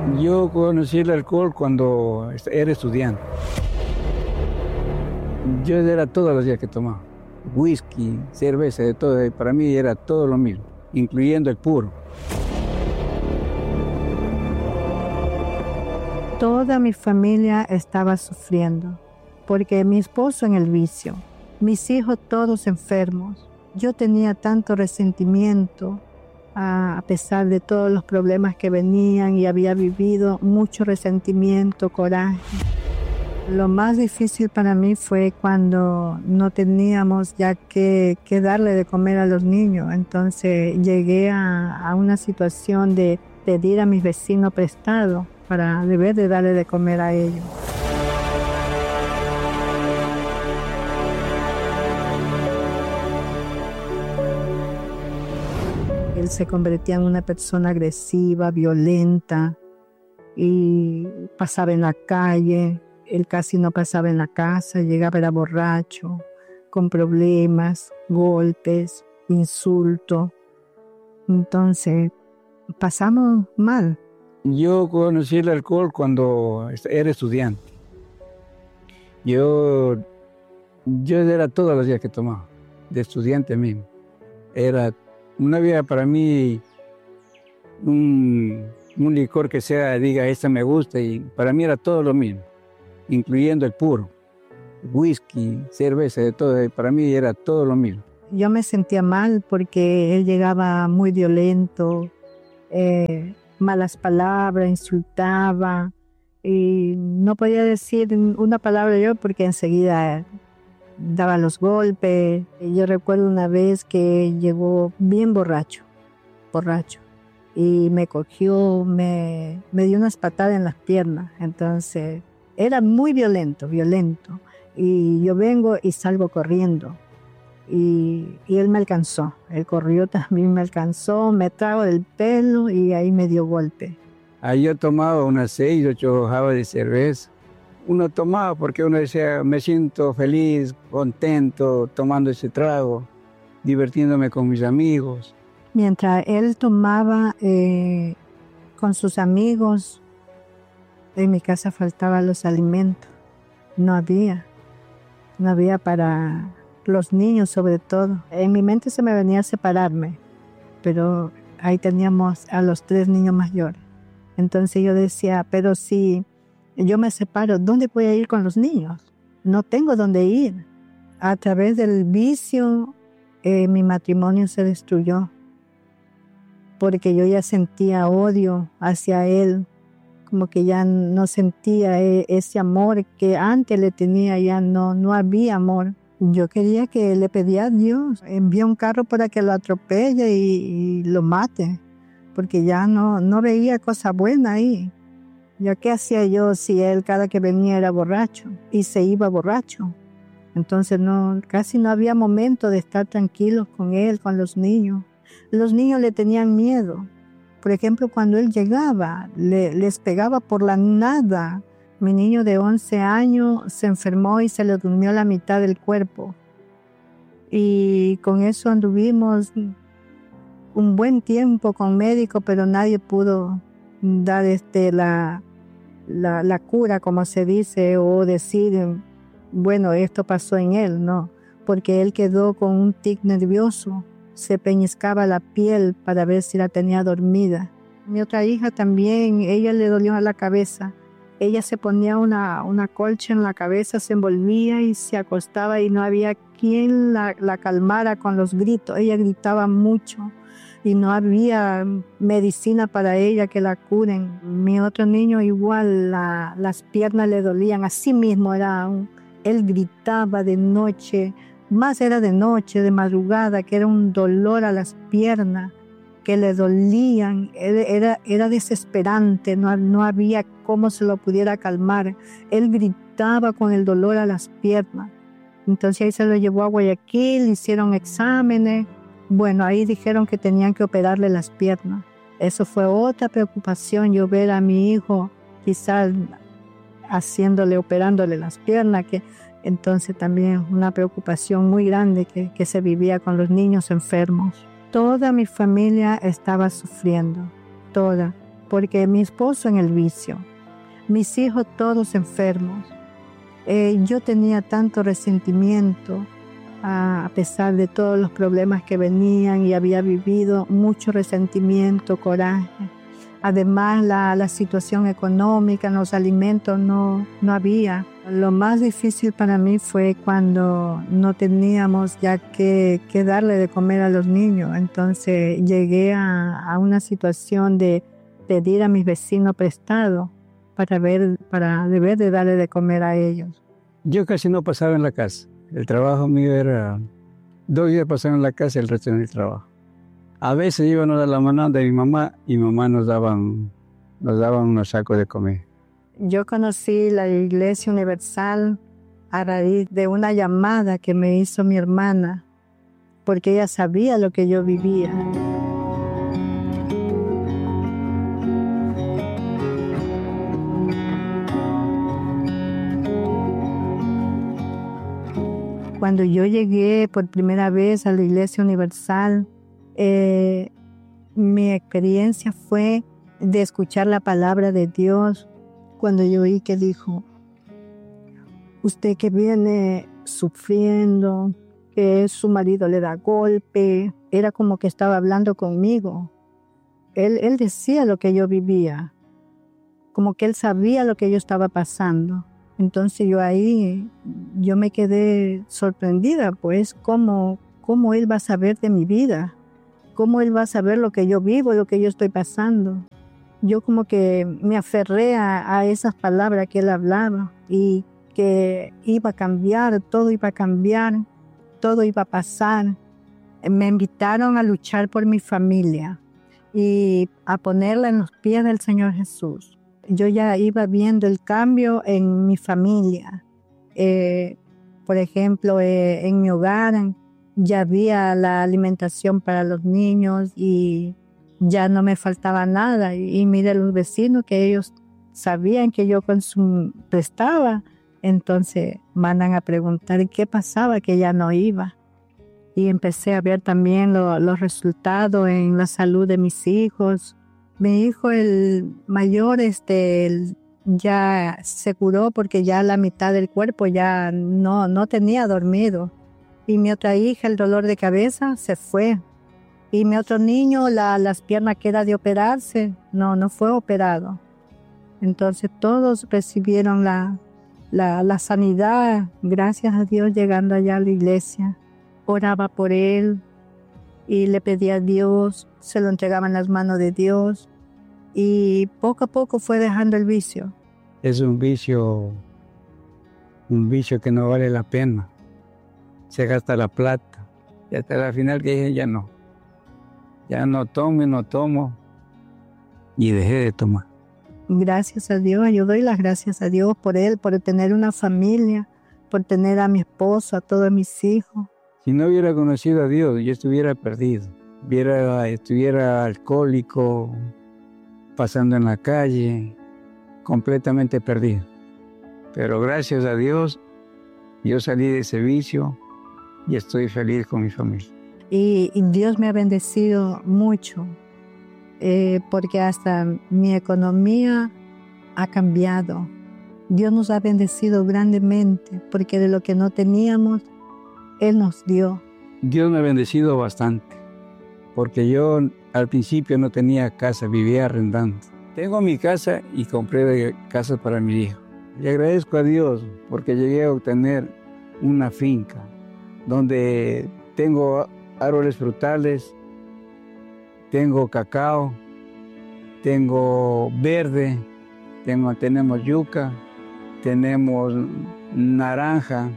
Yo conocí el alcohol cuando era estudiante. Yo era todos los días que tomaba. Whisky, cerveza, de todo. Y para mí era todo lo mismo, incluyendo el puro. Toda mi familia estaba sufriendo, porque mi esposo en el vicio, mis hijos todos enfermos. Yo tenía tanto resentimiento, a pesar de todos los problemas que venían, y había vivido mucho resentimiento, coraje. Lo más difícil para mí fue cuando no teníamos ya que darle de comer a los niños. Entonces llegué a una situación de pedir a mis vecinos prestado para deber de darle de comer a ellos. Él se convertía en una persona agresiva, violenta, y pasaba en la calle. Él casi no pasaba en la casa, llegaba, era borracho, con problemas, golpes, insultos. Entonces, pasamos mal. Yo conocí el alcohol cuando era estudiante. Yo era todos los días que tomaba, de estudiante mismo. Era una vida para mí, un licor que sea, diga, esta me gusta, y para mí era todo lo mismo, incluyendo el puro. Whisky, cerveza, de todo. Y para mí era todo lo mismo. Yo me sentía mal porque él llegaba muy violento, malas palabras, insultaba, y no podía decir una palabra yo porque enseguida daba los golpes. Yo recuerdo una vez que llegó bien borracho, y me cogió, me dio unas patadas en las piernas. Entonces era muy violento, y yo vengo y salgo corriendo. Y él me alcanzó, él corrió también, me alcanzó, me trajo del pelo y ahí me dio golpe. Ahí yo tomaba unas 6, 8 jabas de cerveza. Uno tomaba porque uno decía, me siento feliz, contento, tomando ese trago, divirtiéndome con mis amigos. Mientras él tomaba con sus amigos, en mi casa faltaban los alimentos. No había para los niños sobre todo. En mi mente se me venía a separarme, pero ahí teníamos a los 3 niños mayores. Entonces yo decía, pero si yo me separo, ¿dónde voy a ir con los niños? No tengo dónde ir. A través del vicio, mi matrimonio se destruyó, porque yo ya sentía odio hacia él, como que ya no sentía ese amor que antes le tenía, ya no había amor. Yo quería que le pedía a Dios, envía un carro para que lo atropelle y lo mate, porque ya no veía cosa buena ahí. ¿Qué hacía yo si él cada que venía era borracho y se iba borracho? Entonces casi no había momento de estar tranquilos con él, con los niños. Los niños le tenían miedo. Por ejemplo, cuando él llegaba, les pegaba por la nada. Mi niño de 11 años se enfermó y se le durmió la mitad del cuerpo. Y con eso anduvimos un buen tiempo con médico, pero nadie pudo dar la cura, como se dice, o decir, bueno, esto pasó en él, no. Porque él quedó con un tic nervioso, se peñiscaba la piel para ver si la tenía dormida. Mi otra hija también, ella le dolió a la cabeza. Ella se ponía una colcha en la cabeza, se envolvía y se acostaba y no había quien la calmara con los gritos. Ella gritaba mucho y no había medicina para ella que la curen. Mi otro niño igual, las piernas le dolían. Así mismo él gritaba de noche, más era de noche, de madrugada, que era un dolor a las piernas, que le dolían, era desesperante, no había cómo se lo pudiera calmar. Él gritaba con el dolor a las piernas. Entonces ahí se lo llevó a Guayaquil, hicieron exámenes. Bueno, ahí dijeron que tenían que operarle las piernas. Eso fue otra preocupación, yo ver a mi hijo quizás operándole las piernas, que entonces también una preocupación muy grande que se vivía con los niños enfermos. Toda mi familia estaba sufriendo, toda. porque mi esposo en el vicio, mis hijos todos enfermos. Yo tenía tanto resentimiento, a pesar de todos los problemas que venían, y había vivido mucho resentimiento, coraje. Además, la situación económica, los alimentos no había. Lo más difícil para mí fue cuando no teníamos ya que darle de comer a los niños. Entonces llegué a una situación de pedir a mis vecinos prestado para deber de darle de comer a ellos. Yo casi no pasaba en la casa. El trabajo mío era 2 días pasaba en la casa y el resto en el trabajo. A veces íbamos a la mano de mi mamá y mamá nos daban unos sacos de comer. Yo conocí la Iglesia Universal a raíz de una llamada que me hizo mi hermana, porque ella sabía lo que yo vivía. Cuando yo llegué por primera vez a la Iglesia Universal, mi experiencia fue de escuchar la palabra de Dios. Cuando yo oí que dijo, usted que viene sufriendo, que su marido le da golpe, era como que estaba hablando conmigo. Él decía lo que yo vivía, como que él sabía lo que yo estaba pasando. Entonces yo me quedé sorprendida, pues, cómo él va a saber de mi vida, cómo él va a saber lo que yo vivo, lo que yo estoy pasando. Yo como que me aferré a esas palabras que él hablaba y que iba a cambiar, todo iba a pasar. Me invitaron a luchar por mi familia y a ponerla en los pies del Señor Jesús. Yo ya iba viendo el cambio en mi familia. Por ejemplo, en mi hogar ya había la alimentación para los niños y ya no me faltaba nada. Y mire los vecinos que ellos sabían que yo prestaba. Entonces mandan a preguntar qué pasaba, que ya no iba. Y empecé a ver también los resultados en la salud de mis hijos. Mi hijo, el mayor, él ya se curó porque ya la mitad del cuerpo ya no tenía dormido. Y mi otra hija, el dolor de cabeza, se fue. Y mi otro niño, las piernas que era de operarse, no fue operado. Entonces todos recibieron la sanidad, gracias a Dios, llegando allá a la iglesia. Oraba por él y le pedía a Dios, se lo entregaba en las manos de Dios. Y poco a poco fue dejando el vicio. Es un vicio que no vale la pena. Se gasta la plata. Y hasta la final que dije, ya no tomo. Y dejé de tomar. Gracias a Dios, yo doy las gracias a Dios por él, por tener una familia, por tener a mi esposo, a todos mis hijos. Si no hubiera conocido a Dios, yo estuviera perdido. Estuviera alcohólico, pasando en la calle, completamente perdido. Pero gracias a Dios, yo salí de ese vicio y estoy feliz con mi familia. Y Dios me ha bendecido mucho, porque hasta mi economía ha cambiado. Dios nos ha bendecido grandemente, porque de lo que no teníamos, Él nos dio. Dios me ha bendecido bastante, porque yo al principio no tenía casa, vivía arrendando. Tengo mi casa y compré casas para mi hijo. Y agradezco a Dios porque llegué a obtener una finca donde tengo árboles frutales, tengo cacao, tengo verde, tenemos yuca, tenemos naranja,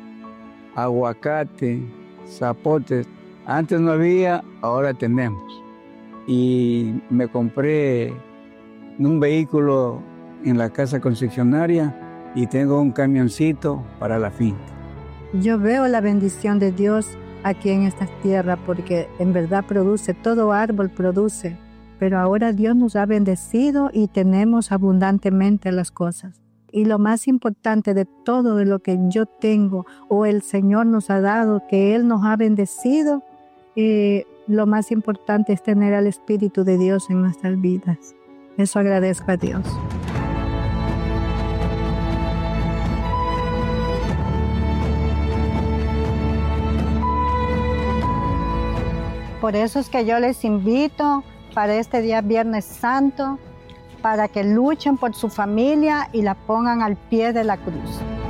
aguacate, zapotes. Antes no había, ahora tenemos. Y me compré un vehículo en la casa concesionaria y tengo un camioncito para la finca. Yo veo la bendición de Dios aquí en esta tierra porque en verdad produce, todo árbol produce, pero ahora Dios nos ha bendecido y tenemos abundantemente las cosas. Y lo más importante de todo de lo que yo tengo o el Señor nos ha dado, que Él nos ha bendecido, lo más importante es tener al Espíritu de Dios en nuestras vidas. Eso agradezco a Dios. Por eso es que yo les invito para este día Viernes Santo, para que luchen por su familia y la pongan al pie de la cruz.